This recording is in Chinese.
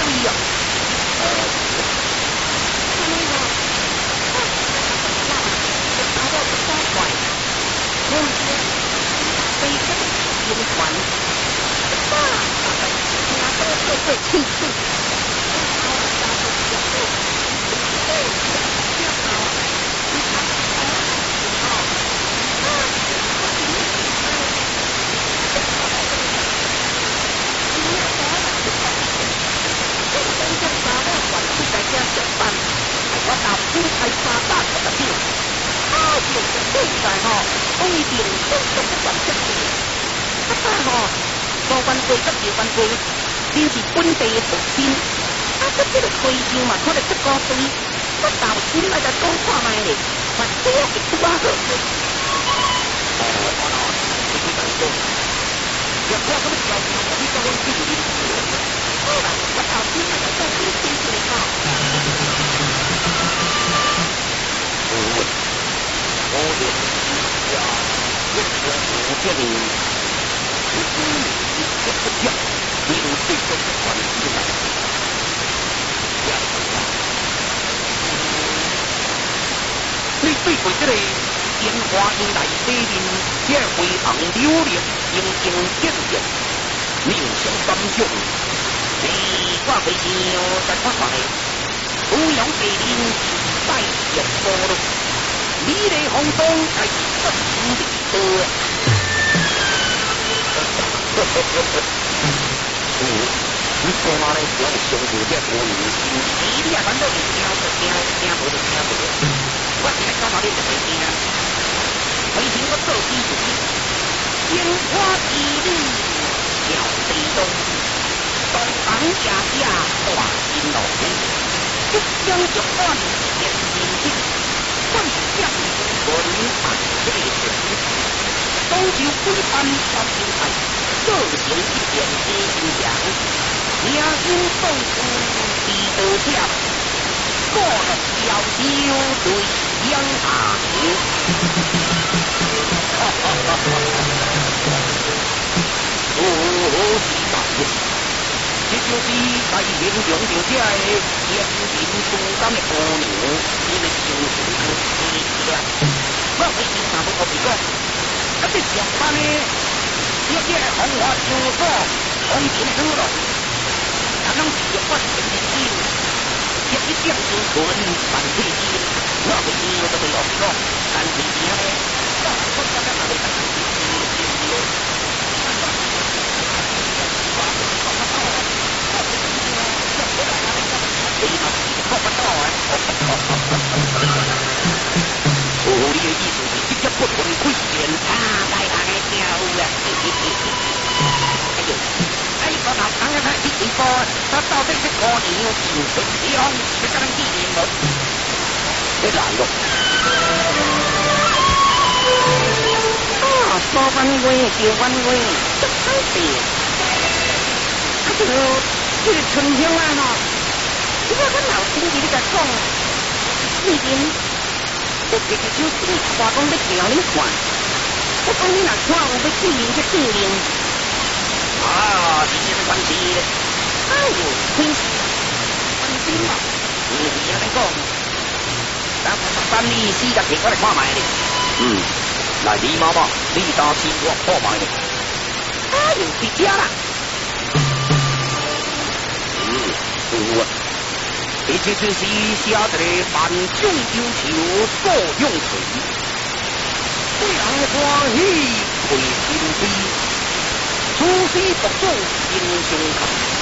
意啊。我到天台沙大个的病，就是现在我已经都不管这个，无关贵甲无关贵，你是本地的土兵，这个推上嘛，看得出高对，我到天来甲讲看卖咧，我这是拄啊好。你等说，若我咁条件，你叫我去你，我到天来甲讲你天气好。我的呀，这个我这里，这个叫领队的关系来。你对过这个烟花因来底面，这飞航流连，静静见见，命相感想。我回想在看看的，不用地灵，带入波路。你的红东才是真正的多。你干嘛呢？我上头这个年轻，你也反正是听无就听无。我现在干嘛你就袂听？为什我做基础？烟花一缕小地中，东方家家大金龙，即将就换天明星。万象文化这个东周规范到现在，各行一点一心强，名音动物地道跳，过了小修对央行。这就是在形容着这个天平书干的姑娘，因为修行是奇啦。我为什么不可以讲？这上班呢，这红花上所，红尘好咯，咱拢是要发现的心，一点纯纯万岁心。我为什么都没有讲？但是呢，我刚刚那里讲。你的意思是直接不分贵贱大人的跳啊！哎，我老刚刚去直播，他到底是过年庆春节哦，是跟人纪念无？你来咯！说番话就番话，这太对。这个春香啊你看咱老亲戚你甲讲，最近这个手机话讲要调你看，我讲你若看有要见面就见面。是什么关系咧？哎呦，关系嘛，是安尼讲。咱你死甲摕过来看卖咧。来李妈妈，你打钱我看卖咧。哎呦，伫遮啦。这就是下一个万众忧愁所用词，为人欢喜配心悲，此时独种英雄卡。